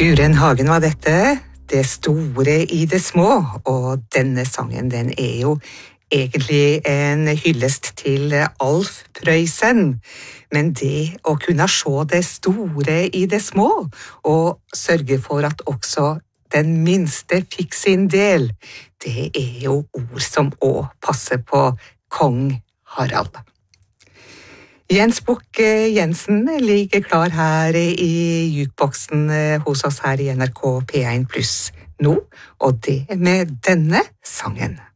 Guren Hagen var dette, det store i det små, og denne sangen den jo egentlig en hyllest til Alf Prøysen. Men det å kunne se det store i det små, og sørge for at også den minste fikk sin del, det jo ord som også passer på kong Harald. Jens Bukk Jensen ligger klar her i jukeboksen hos oss her i NRK P1 Pluss nå, og det med denne sangen.